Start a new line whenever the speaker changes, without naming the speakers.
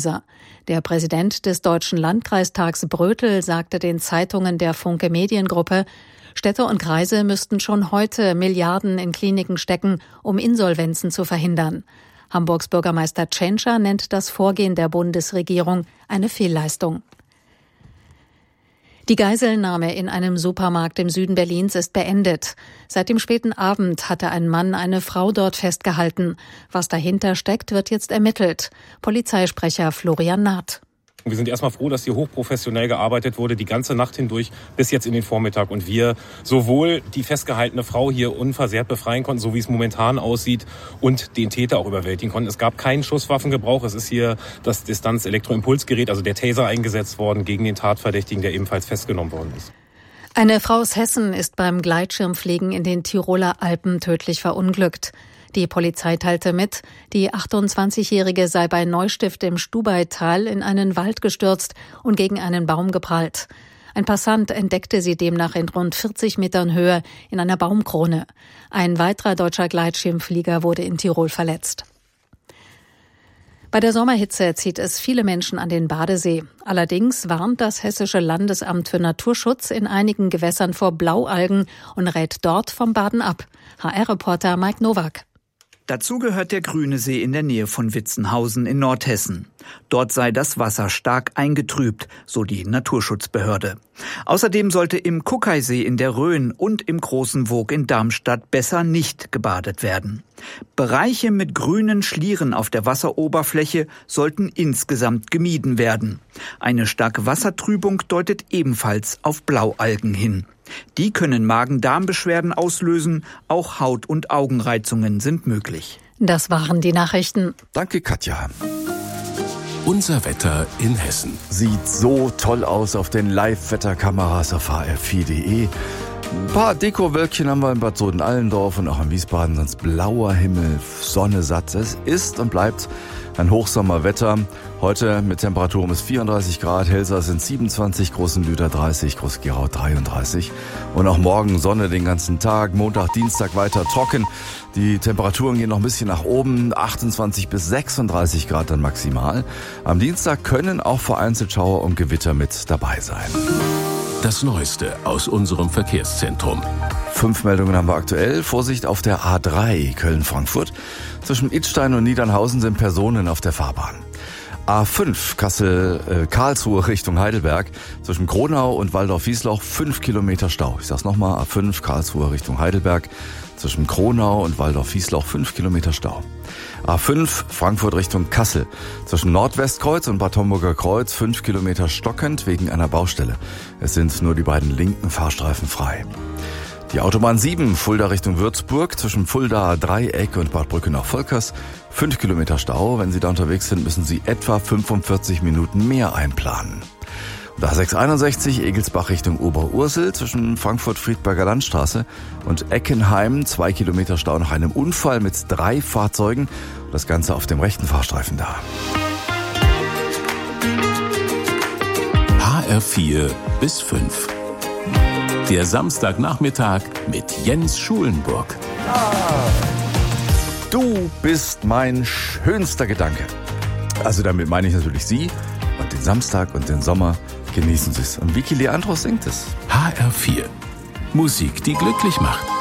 Krankenhäuser. Der Präsident des Deutschen Landkreistags Brötel sagte den Zeitungen der Funke Mediengruppe, Städte und Kreise müssten schon heute Milliarden in Kliniken stecken, um Insolvenzen zu verhindern. Hamburgs Bürgermeister Tschentscher nennt das Vorgehen der Bundesregierung eine Fehlleistung. Die Geiselnahme in einem Supermarkt im Süden Berlins ist beendet. Seit dem späten Abend hatte ein Mann eine Frau dort festgehalten. Was dahinter steckt, wird jetzt ermittelt. Polizeisprecher Florian Naht.
Wir sind erstmal froh, dass hier hochprofessionell gearbeitet wurde, die ganze Nacht hindurch bis jetzt in den Vormittag. Und wir sowohl die festgehaltene Frau hier unversehrt befreien konnten, so wie es momentan aussieht, und den Täter auch überwältigen konnten. Es gab keinen Schusswaffengebrauch. Es ist hier das Distanz-Elektroimpulsgerät, also der Taser, eingesetzt worden gegen den Tatverdächtigen, der ebenfalls festgenommen worden ist.
Eine Frau aus Hessen ist beim Gleitschirmfliegen in den Tiroler Alpen tödlich verunglückt. Die Polizei teilte mit, die 28-Jährige sei bei Neustift im Stubaital in einen Wald gestürzt und gegen einen Baum geprallt. Ein Passant entdeckte sie demnach in rund 40 Metern Höhe in einer Baumkrone. Ein weiterer deutscher Gleitschirmflieger wurde in Tirol verletzt. Bei der Sommerhitze zieht es viele Menschen an den Badesee. Allerdings warnt das Hessische Landesamt für Naturschutz in einigen Gewässern vor Blaualgen und rät dort vom Baden ab. HR-Reporter Mike Nowak.
Dazu gehört der Grüne See in der Nähe von Witzenhausen in Nordhessen. Dort sei das Wasser stark eingetrübt, so die Naturschutzbehörde. Außerdem sollte im Kuckeisee in der Rhön und im Großen Woog in Darmstadt besser nicht gebadet werden. Bereiche mit grünen Schlieren auf der Wasseroberfläche sollten insgesamt gemieden werden. Eine starke Wassertrübung deutet ebenfalls auf Blaualgen hin. Die können Magen-Darm-Beschwerden auslösen, auch Haut- und Augenreizungen sind möglich.
Das waren die Nachrichten.
Danke, Katja.
Unser Wetter in Hessen.
Sieht so toll aus auf den Live-Wetterkameras auf hr4.de. Ein paar Dekowölkchen haben wir in Bad Soden-Allendorf und auch in Wiesbaden, sonst blauer Himmel, Sonne satt. Es ist und bleibt ein Hochsommerwetter. Heute mit Temperaturen bis 34 Grad, Elsass sind 27, Großenlüder 30, Groß-Gerau 33. Und auch morgen Sonne den ganzen Tag, Montag, Dienstag weiter trocken. Die Temperaturen gehen noch ein bisschen nach oben, 28 bis 36 Grad dann maximal. Am Dienstag können auch vereinzelt Schauer und Gewitter mit dabei sein.
Das Neueste aus unserem Verkehrszentrum.
5 Meldungen haben wir aktuell. Vorsicht auf der A3 Köln-Frankfurt. Zwischen Idstein und Niedernhausen sind Personen auf der Fahrbahn. A5 Karlsruhe Richtung Heidelberg. Zwischen Kronau und Waldorf-Wiesloch 5 Kilometer Stau. Ich sag's nochmal, A5 Karlsruhe Richtung Heidelberg. Zwischen Kronau und Waldorf-Wiesloch 5 Kilometer Stau. A5 Frankfurt Richtung Kassel. Zwischen Nordwestkreuz und Bad Homburger Kreuz 5 Kilometer stockend wegen einer Baustelle. Es sind nur die beiden linken Fahrstreifen frei. Die Autobahn 7 Fulda Richtung Würzburg zwischen Fulda Dreieck und Bad Brückenach-Volkers 5 Kilometer Stau. Wenn Sie da unterwegs sind, müssen Sie etwa 45 Minuten mehr einplanen. Und A661 Egelsbach Richtung Oberursel zwischen Frankfurt-Friedberger Landstraße und Eckenheim 2 Kilometer Stau nach einem Unfall mit 3 Fahrzeugen. Das Ganze auf dem rechten Fahrstreifen da.
HR4 bis 5. Der Samstagnachmittag mit Jens Schulenburg.
Du bist mein schönster Gedanke. Also damit meine ich natürlich Sie und den Samstag und den Sommer. Genießen Sie es. Und Vicky Leandros singt es.
HR4. Musik, die glücklich macht.